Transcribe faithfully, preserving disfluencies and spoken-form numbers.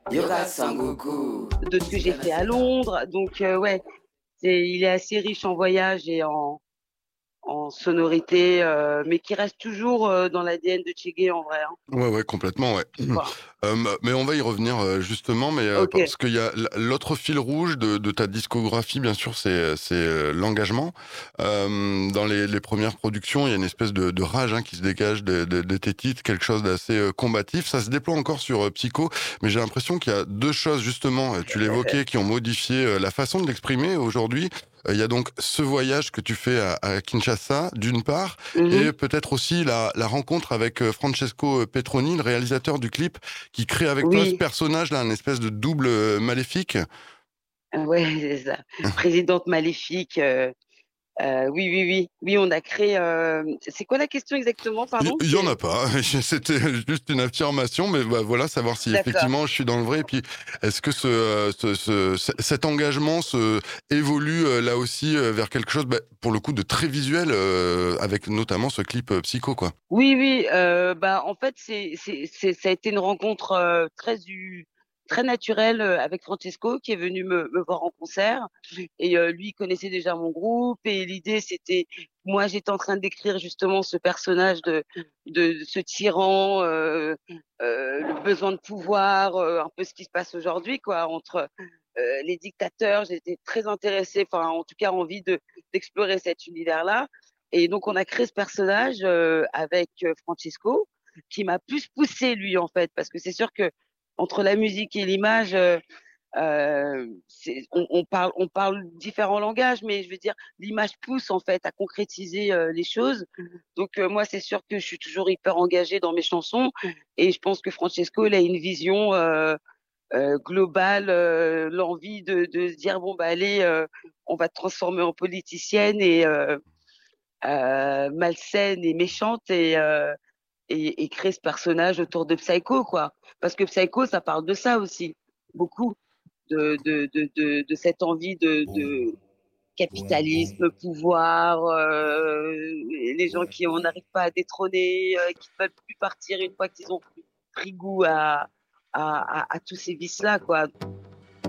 Yoga Sangoku. De ce que j'ai fait à Londres. Donc, heu, ouais, c'est il est assez riche en voyages et en en sonorités, heu, mais qui reste toujours, heu, dans l'A D N de Tchégué en vrai, hein. Ouais, ouais, complètement, ouais. Voilà. Hem, mais on va y revenir, heu, justement, mais, heu, OK. parce qu'il y a l l'autre fil rouge de de ta discographie, bien sûr, c'est, heu, c'est, heu, l'engagement. Hem, dans les les premières productions, il y a une espèce de de rage, hein, qui se dégage de de de tes titres, quelque chose d'assez, heu, combatif. Ça se déploie encore sur, heu, Psycho, mais j'ai l'impression qu'il y a deux choses, justement, heu, tu l'évoquais, qui ont modifié, heu, la façon de l'exprimer aujourd'hui. Heu, il y a donc ce voyage que tu fais à à Kinshasa, d'une part, Mmh mh. et peut-être aussi la la rencontre avec, heu, Francesco, heu, Petroni, le réalisateur du clip, qui crée avec toi ce Oui. personnage-là, un espèce de double, heu, maléfique. Ouais, c'est ça. Présidente maléfique, heu heu, oui, oui, oui. Oui, on a créé, hem c'est quoi la question exactement, Il pardon? il y en a C'est pas, c'était juste une affirmation, mais bah, voilà, savoir si D'accord. effectivement je suis dans le vrai et puis est-ce que ce, heu, ce ce ce cet engagement se évolue, heu, là aussi, heu, vers quelque chose, bah, pour le coup, de très visuel, heu, avec notamment ce clip, heu, Psycho, quoi? Oui, oui, heu, bah, en fait, c'est c'est c'est ça a été une rencontre, heu, très hu très naturelle, heu, avec Francesco qui est venu me me voir en concert et heu, lui, il connaissait déjà mon groupe et l'idée, c'était moi, j'étais en train d'écrire justement ce personnage de de ce tyran, heu heu, le besoin de pouvoir, heu, un peu ce qui se passe aujourd'hui, quoi, entre, heu, les dictateurs. J'étais très intéressée, enfin, en tout cas, envie de d'explorer cet univers-là et donc on a créé ce personnage, heu, avec, heu, Francesco, qui m'a plus poussée, lui, en fait, parce que c'est sûr qu'entre la musique et l'image, heu heu, c'est on on parle on parle différents langages, mais je veux dire, l'image pousse, en fait, à concrétiser, heu, les choses. Donc heu, moi, c'est sûr que je suis toujours hyper engagée dans mes chansons et je pense que Francesco, il a une vision, heu heu, globale, heu, l'envie de de se dire: «Bon, bah, allez, heu, on va te transformer en politicienne et heu heu, malsaine et méchante et heu et et créer ce personnage autour de Psycho, quoi». Parce que Psycho, ça parle de ça aussi, beaucoup, de de de de de cette envie de de capitalisme, pouvoir, heu, les gens qui on n'arrive pas à détrôner, heu, qui ne veulent plus partir une fois qu'ils ont pris goût à à à à tous ces vices-là, quoi.